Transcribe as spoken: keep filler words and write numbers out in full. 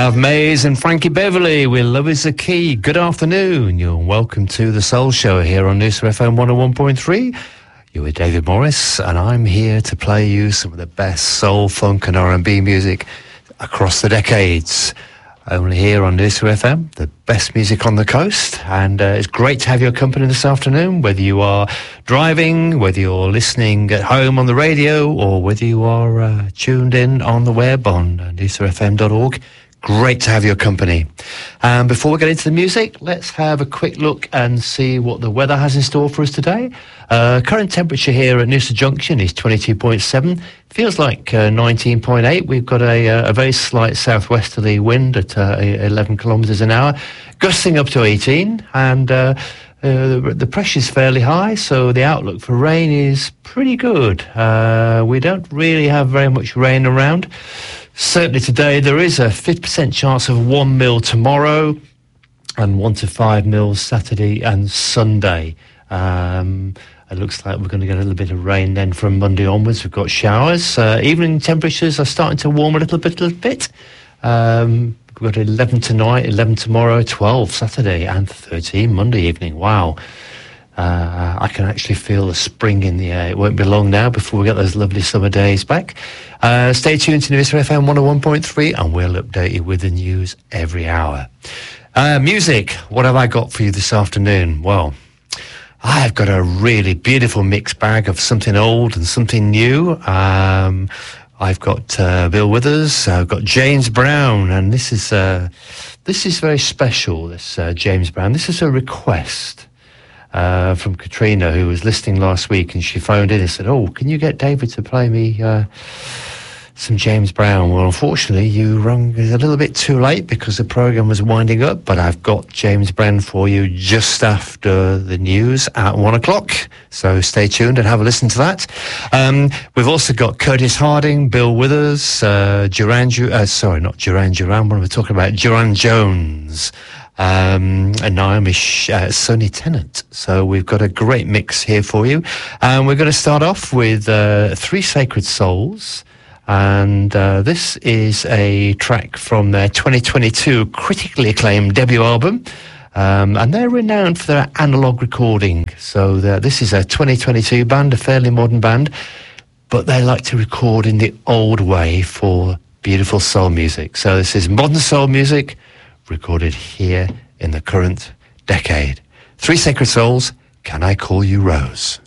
Gav Mays and Frankie Beverly with Love is the Key. Good afternoon. You're welcome to the Soul Show here on Noosa F M one oh one point three. You're with David Morris, and I'm here to play you some of the best soul, funk and R and B music across the decades. Only here on Noosa F M, the best music on the coast. And uh, it's great to have your company this afternoon, whether you are driving, whether you're listening at home on the radio, or whether you are uh, tuned in on the web on uh, noosa f m dot org. Great to have your company. Um, before we get into the music, let's have a quick look and see what the weather has in store for us today. Uh, current temperature here at Noosa Junction is twenty-two point seven. Feels like uh, nineteen point eight. We've got a, uh, a very slight southwesterly wind at uh, eleven kilometres an hour, gusting up to eighteen. And uh, uh, the, the pressure's fairly high, so the outlook for rain is pretty good. Uh, we don't really have very much rain around. Certainly today there is a fifty percent chance of one mil tomorrow and one to five mils Saturday and Sunday. Um, it looks like we're going to get a little bit of rain then from Monday onwards. We've got showers. Uh, evening temperatures are starting to warm a little bit, a little bit. Um, we've got eleven tonight, eleven tomorrow, twelve Saturday and thirteen Monday evening. Wow. Uh, I can actually feel the spring in the air. It won't be long now before we get those lovely summer days back. Uh, stay tuned to Noosa F M one oh one point three and we'll update you with the news every hour. Uh, music, what have I got for you this afternoon? Well, I've got a really beautiful mixed bag of something old and something new. Um, I've got uh, Bill Withers, I've got James Brown, and this is uh, this is very special, this uh, James Brown. This is a request. Uh, from Katrina, who was listening last week, and she phoned in and said, oh, can you get David to play me uh, some James Brown? Well, unfortunately, you rung a little bit too late because the programme was winding up, but I've got James Brown for you just after the news at one o'clock, so stay tuned and have a listen to that. Um, we've also got Curtis Harding, Bill Withers, uh, Duran, uh, sorry, not Duran Duran, what am I talking about? Duran Jones. Um, and Naomi Sh- uh, Sonny Tennant. So we've got a great mix here for you. And we're going to start off with uh, Three Sacred Souls. And uh, this is a track from their twenty twenty-two critically acclaimed debut album. Um, and they're renowned for their analog recording. So this is a twenty twenty-two band, a fairly modern band. But they like to record in the old way for beautiful soul music. So this is modern soul music, recorded here in the current decade. Three Sacred Souls, Can I Call You Rose?